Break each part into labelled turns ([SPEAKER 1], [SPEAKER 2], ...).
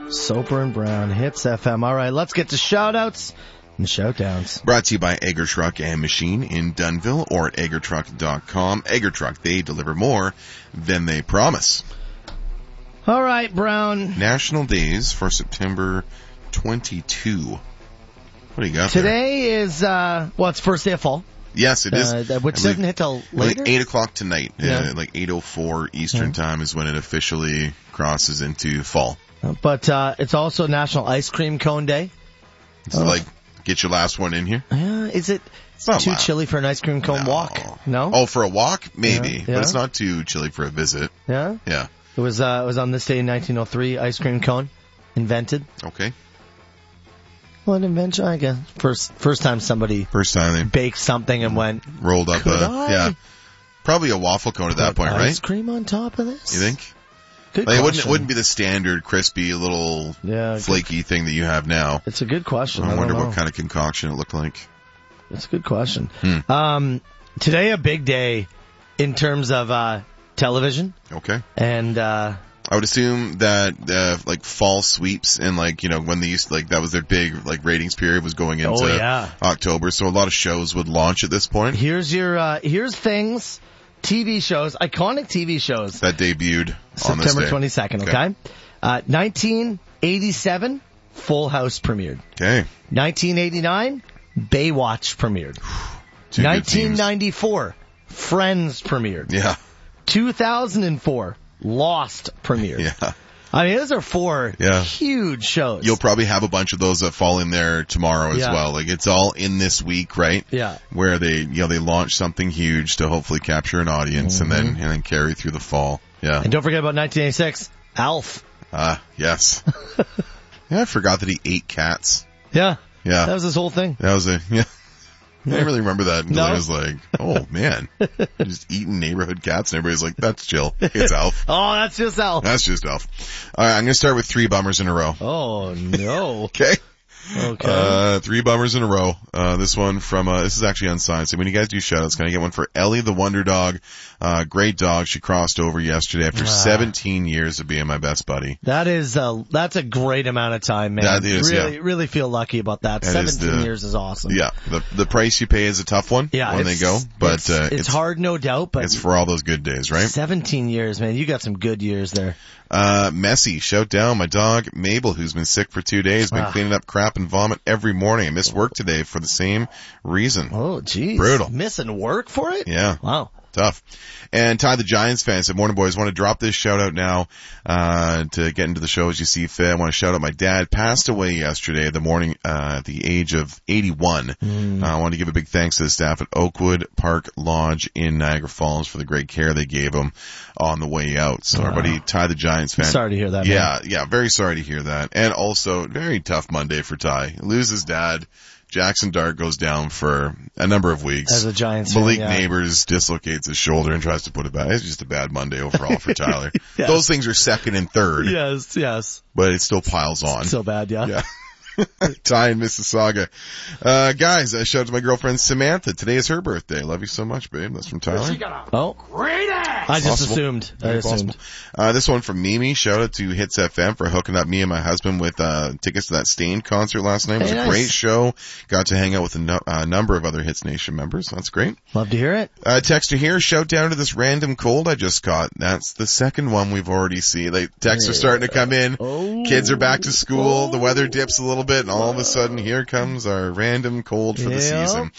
[SPEAKER 1] Soper and Brown, Hits FM. All right, let's get to shout-outs and shout-downs.
[SPEAKER 2] Brought to you by Egger Truck and Machine in Dunnville or at eggertruck.com. Egger Truck, they deliver more than they promise.
[SPEAKER 1] All right, Brown.
[SPEAKER 2] National Days for September 22. What do you got
[SPEAKER 1] Today is, it's first day of fall.
[SPEAKER 2] Yes, it is.
[SPEAKER 1] Which doesn't hit till later?
[SPEAKER 2] Like 8 o'clock tonight.
[SPEAKER 1] Yeah.
[SPEAKER 2] Like 8:04 Eastern time is when it officially crosses into fall.
[SPEAKER 1] But it's also National Ice Cream Cone Day.
[SPEAKER 2] So like, get your last one in here?
[SPEAKER 1] Is it too chilly for an ice cream cone walk? No?
[SPEAKER 2] Oh, for a walk? Maybe.
[SPEAKER 1] Yeah.
[SPEAKER 2] But it's not too chilly for a visit.
[SPEAKER 1] Yeah?
[SPEAKER 2] Yeah.
[SPEAKER 1] It was on this day in 1903, ice cream cone invented.
[SPEAKER 2] Okay.
[SPEAKER 1] What invention? I guess first time somebody
[SPEAKER 2] they
[SPEAKER 1] baked something and went
[SPEAKER 2] rolled up probably a waffle cone at that point, right?
[SPEAKER 1] Ice cream on top of this?
[SPEAKER 2] You think?
[SPEAKER 1] Good
[SPEAKER 2] like,
[SPEAKER 1] question.
[SPEAKER 2] It wouldn't be the standard crispy little flaky thing that you have now.
[SPEAKER 1] It's a good question.
[SPEAKER 2] I wonder what kind of concoction it looked like.
[SPEAKER 1] It's a good question. Today a big day in terms of television.
[SPEAKER 2] Okay.
[SPEAKER 1] And
[SPEAKER 2] I would assume that like fall sweeps and like, you know, when they used to, that was their big like ratings period was going into October, so a lot of shows would launch at this point.
[SPEAKER 1] Here's things, TV shows, iconic TV shows
[SPEAKER 2] that debuted on this
[SPEAKER 1] September
[SPEAKER 2] day.
[SPEAKER 1] 22nd, okay? 1987, Full House premiered.
[SPEAKER 2] Okay.
[SPEAKER 1] 1989, Baywatch premiered. 1994, Friends premiered.
[SPEAKER 2] Yeah.
[SPEAKER 1] 2004, Lost premiered.
[SPEAKER 2] Yeah.
[SPEAKER 1] I mean, those are four huge shows.
[SPEAKER 2] You'll probably have a bunch of those that fall in there tomorrow as well. Like, it's all in this week, right?
[SPEAKER 1] Yeah.
[SPEAKER 2] Where they launch something huge to hopefully capture an audience and then carry through the fall. Yeah.
[SPEAKER 1] And don't forget about 1986, Alf.
[SPEAKER 2] Yes. I forgot that he ate cats.
[SPEAKER 1] Yeah.
[SPEAKER 2] Yeah.
[SPEAKER 1] That was his whole thing.
[SPEAKER 2] That was I didn't really remember that until I was like, oh man, just eating neighborhood cats and everybody's like, that's chill. It's Alf.
[SPEAKER 1] Oh, that's just Alf.
[SPEAKER 2] That's just Alf. All right, I'm going to start with 3 bummers in a row.
[SPEAKER 1] Oh no.
[SPEAKER 2] Okay.
[SPEAKER 1] Okay.
[SPEAKER 2] 3 bummers in a row. This one from, this is actually unsigned. So when you guys do shoutouts, can I get one for Ellie the Wonder Dog? Great dog. She crossed over yesterday after 17 years of being my best buddy.
[SPEAKER 1] That's a great amount of time, man.
[SPEAKER 2] That is,
[SPEAKER 1] really feel lucky about that. 17 years is awesome.
[SPEAKER 2] Yeah. The price you pay is a tough one when they go, but,
[SPEAKER 1] it's hard, no doubt, but
[SPEAKER 2] it's for all those good days, right?
[SPEAKER 1] 17 years, man. You got some good years there.
[SPEAKER 2] Messy, shout down my dog Mabel, who's been sick for 2 days, been cleaning up crap and vomit every morning. I missed work today for the same reason.
[SPEAKER 1] Oh, geez.
[SPEAKER 2] Brutal.
[SPEAKER 1] Missing work for it?
[SPEAKER 2] Yeah.
[SPEAKER 1] Wow.
[SPEAKER 2] Tough. And Ty the Giants fan said, morning boys, want to drop this shout out now, to get into the show as you see fit. I want to shout out my dad, passed away yesterday, the morning, at the age of 81. I want to give a big thanks to the staff at Oakwood Park Lodge in Niagara Falls for the great care they gave him on the way out. So our buddy Ty the Giants fan.
[SPEAKER 1] Sorry to hear that,
[SPEAKER 2] man. Yeah, very sorry to hear that. And also, very tough Monday for Ty. Loses dad. Jackson Dart goes down for a number of weeks.
[SPEAKER 1] As a Giants
[SPEAKER 2] Malik
[SPEAKER 1] fan,
[SPEAKER 2] Neighbors dislocates his shoulder and tries to put it back. It's just a bad Monday overall for Tyler. Those things are second and third.
[SPEAKER 1] Yes.
[SPEAKER 2] But it still piles on.
[SPEAKER 1] So bad, yeah.
[SPEAKER 2] Ty in Mississauga. Guys, shout out to my girlfriend Samantha. Today is her birthday. Love you so much, babe. That's from Tyler.
[SPEAKER 3] She got a great ass.
[SPEAKER 1] I just assumed.
[SPEAKER 2] This one from Mimi. Shout out to Hits FM for hooking up me and my husband with tickets to that Stain concert last night. It was a great show. Got to hang out with a number of other Hits Nation members. That's great.
[SPEAKER 1] Love to hear it.
[SPEAKER 2] Texter here. Shout down to this random cold I just caught. That's the second one we've already seen. Texts are starting to come in. Kids are back to school. The weather dips a little bit, and all of a sudden, here comes our random cold for the season.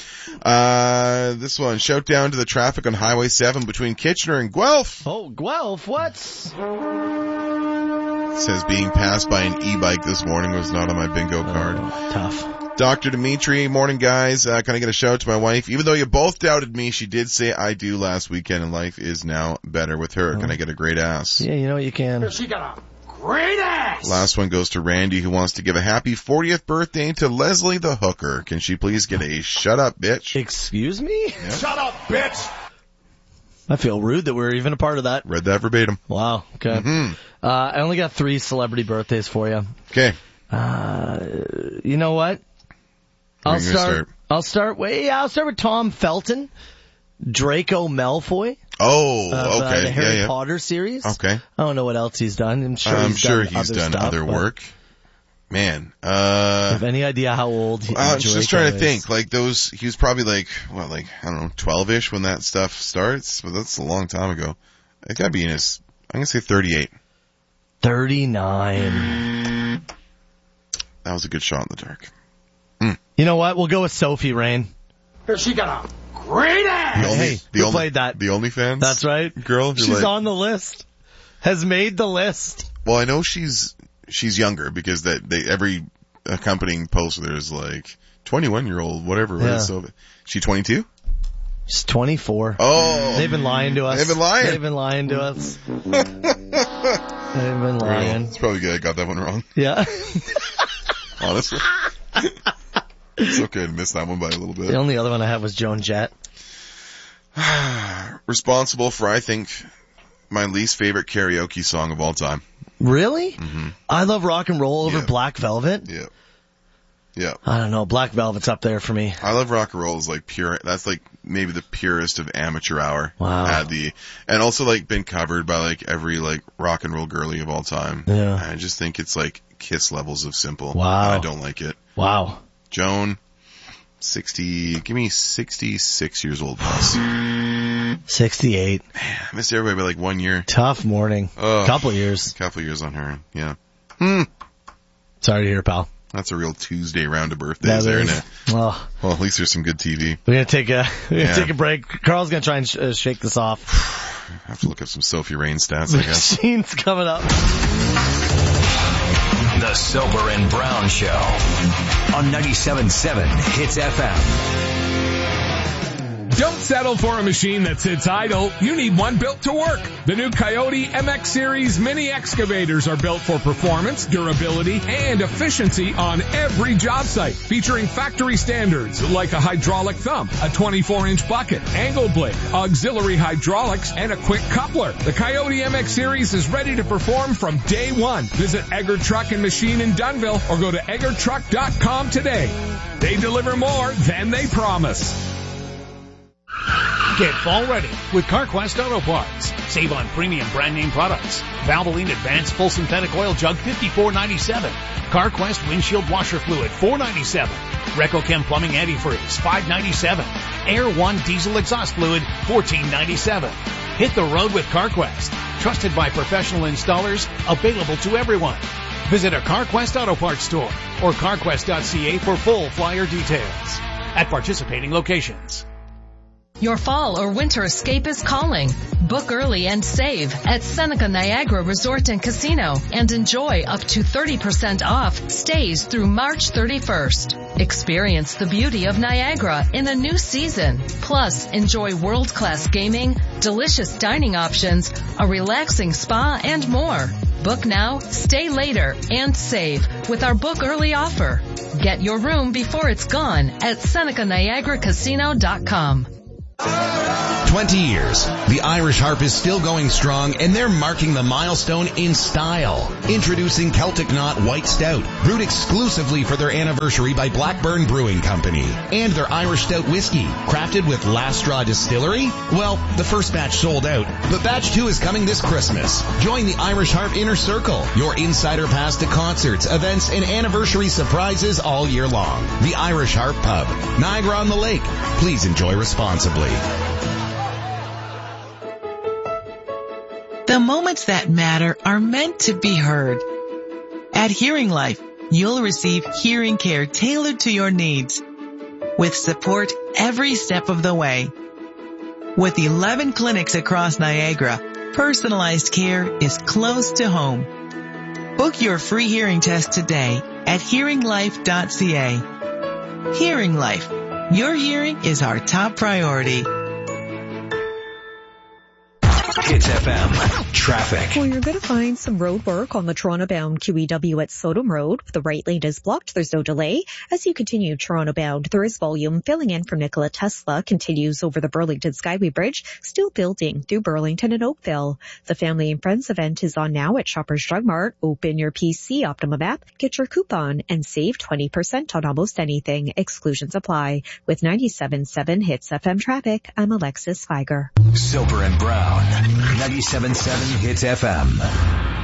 [SPEAKER 2] This one, shout down to the traffic on Highway 7 between Kitchener and Guelph.
[SPEAKER 1] Oh, Guelph, what?
[SPEAKER 2] It says being passed by an e-bike this morning was not on my bingo card.
[SPEAKER 1] Tough.
[SPEAKER 2] Dr. Dimitri, morning guys. Can I get a shout out to my wife? Even though you both doubted me, she did say I do last weekend, and life is now better with her. Can I get a great ass?
[SPEAKER 1] Yeah, you know you can.
[SPEAKER 3] She got a great ass.
[SPEAKER 2] Last one goes to Randy, who wants to give a happy 40th birthday to Leslie the hooker. Can she please get a shut up, bitch?
[SPEAKER 1] Excuse me?
[SPEAKER 2] Yeah.
[SPEAKER 3] Shut up, bitch.
[SPEAKER 1] I feel rude that we're even a part of that.
[SPEAKER 2] Read that verbatim.
[SPEAKER 1] Wow. Okay. I only got 3 celebrity birthdays for you.
[SPEAKER 2] Okay.
[SPEAKER 1] You know what? I'll start with Tom Felton, Draco Malfoy.
[SPEAKER 2] Oh, okay.
[SPEAKER 1] The Harry Potter series.
[SPEAKER 2] Okay.
[SPEAKER 1] I don't know what else he's done. I'm sure he's done
[SPEAKER 2] other work. Man,
[SPEAKER 1] Have any idea how old
[SPEAKER 2] I was just trying to
[SPEAKER 1] is?
[SPEAKER 2] think, like he was probably like, I don't know, 12-ish when that stuff starts, but that's a long time ago. It gotta be I'm gonna say 38.
[SPEAKER 1] 39.
[SPEAKER 2] That was a good shot in the dark.
[SPEAKER 1] You know what? We'll go with Sophie Rain.
[SPEAKER 3] She got a great ass.
[SPEAKER 1] Who played that?
[SPEAKER 2] The OnlyFans?
[SPEAKER 1] That's right.
[SPEAKER 2] Girl?
[SPEAKER 1] She's on the list. Has made the list.
[SPEAKER 2] Well, I know she's younger because every accompanying post there's like 21-year-old, whatever it is. So, she 22?
[SPEAKER 1] She's 24.
[SPEAKER 2] Oh.
[SPEAKER 1] They've been lying to us.
[SPEAKER 2] They've been lying to us.
[SPEAKER 1] They've been lying.
[SPEAKER 2] It's probably good I got that one wrong.
[SPEAKER 1] Yeah.
[SPEAKER 2] Honestly. It's okay to miss that one by a little bit.
[SPEAKER 1] The only other one I had was Joan Jett.
[SPEAKER 2] Responsible for, I think, my least favorite karaoke song of all time.
[SPEAKER 1] Really?
[SPEAKER 2] Mm-hmm.
[SPEAKER 1] I love Rock and Roll over Black Velvet.
[SPEAKER 2] Yeah. Yeah.
[SPEAKER 1] I don't know. Black Velvet's up there for me.
[SPEAKER 2] I love Rock and Roll as like pure. That's like maybe the purest of amateur hour.
[SPEAKER 1] Wow.
[SPEAKER 2] And also like been covered by like every like rock and roll girly of all time.
[SPEAKER 1] Yeah.
[SPEAKER 2] I just think it's like Kiss levels of simple.
[SPEAKER 1] Wow.
[SPEAKER 2] I don't like it.
[SPEAKER 1] Wow.
[SPEAKER 2] Joan, give me 66 years old plus.
[SPEAKER 1] 68.
[SPEAKER 2] Man, I missed everybody by like 1 year.
[SPEAKER 1] Tough morning. Couple years.
[SPEAKER 2] Couple years on her. Yeah.
[SPEAKER 1] Sorry to hear, pal.
[SPEAKER 2] That's a real Tuesday round of birthdays there, isn't it?
[SPEAKER 1] Well,
[SPEAKER 2] at least there's some good TV.
[SPEAKER 1] We're gonna take a break. Carl's gonna try and shake this off.
[SPEAKER 2] I have to look up some Sophie Rain stats, I guess.
[SPEAKER 1] Machine's coming up.
[SPEAKER 4] The Soper and Brown Show on 97.7 Hits FM.
[SPEAKER 5] Don't settle for a machine that sits idle. You need one built to work. The new Coyote MX Series mini excavators are built for performance, durability, and efficiency on every job site. Featuring factory standards like a hydraulic thumb, a 24-inch bucket, angle blade, auxiliary hydraulics, and a quick coupler. The Coyote MX Series is ready to perform from day one. Visit Egger Truck and Machine in Dunnville or go to eggertruck.com today. They deliver more than they promise.
[SPEAKER 6] Get fall ready with CarQuest Auto Parts. Save on premium brand name products. Valvoline Advanced Full Synthetic Oil Jug, $54.97. CarQuest Windshield Washer Fluid, $4.97. RecoChem Plumbing Antifreeze, $5.97. Air One Diesel Exhaust Fluid, $14.97. Hit the road with CarQuest. Trusted by professional installers, available to everyone. Visit a CarQuest Auto Parts store or carquest.ca for full flyer details. At participating locations.
[SPEAKER 7] Your fall or winter escape is calling. Book early and save at Seneca Niagara Resort and Casino and enjoy up to 30% off stays through March 31st. Experience the beauty of Niagara in a new season. Plus, enjoy world-class gaming, delicious dining options, a relaxing spa, and more. Book now, stay later, and save with our book early offer. Get your room before it's gone at SenecaNiagaraCasino.com.
[SPEAKER 4] 20 years. The Irish Harp is still going strong, and they're marking the milestone in style. Introducing Celtic Knot White Stout, brewed exclusively for their anniversary by Blackburn Brewing Company. And their Irish Stout whiskey, crafted with Last Straw Distillery. Well, the first batch sold out, but batch 2 is coming this Christmas. Join the Irish Harp Inner Circle, your insider pass to concerts, events, and anniversary surprises all year long. The Irish Harp Pub, Niagara-on-the-Lake. Please enjoy responsibly.
[SPEAKER 8] The moments that matter are meant to be heard. At Hearing Life, you'll receive hearing care tailored to your needs, with support every step of the way. With 11 clinics across Niagara, personalized care is close to home. Book your free hearing test today at hearinglife.ca. Hearing Life. Your hearing is our top priority.
[SPEAKER 4] Hits FM traffic.
[SPEAKER 9] Well, you're going to find some road work on the Toronto-bound QEW at Sodom Road. The right lane is blocked. There's no delay. As you continue Toronto-bound, there is volume filling in from Nikola Tesla, continues over the Burlington Skyway Bridge, still building through Burlington and Oakville. The Family and Friends event is on now at Shoppers Drug Mart. Open your PC Optimum app, get your coupon, and save 20% on almost anything. Exclusions apply. With 97.7 Hits FM traffic, I'm Alexis Feiger.
[SPEAKER 4] Soper and Brown, 97.7 Hits FM.